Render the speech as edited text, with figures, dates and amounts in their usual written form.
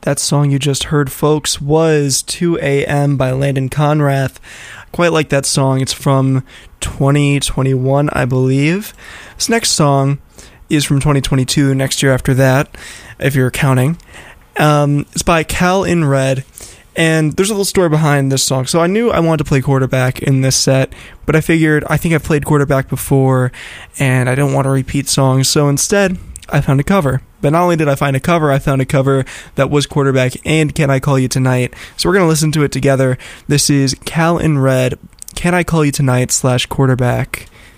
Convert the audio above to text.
That song you just heard, folks, was 2 a.m. by Landon Conrath. I quite like that song. It's from 2021, I believe. This next song is from 2022, next year after that, if you're counting. It's by Cal in Red, and there's a little story behind this song. So I knew I wanted to play Quarterback in this set, but I figured I think I've played Quarterback before, and I don't want to repeat songs, so instead I found a cover. But not only did I find a cover, I found a cover that was Quarterback and Can I Call You Tonight. So we're going to listen to it together. This is Cal in Red, Can I Call You Tonight / Quarterback.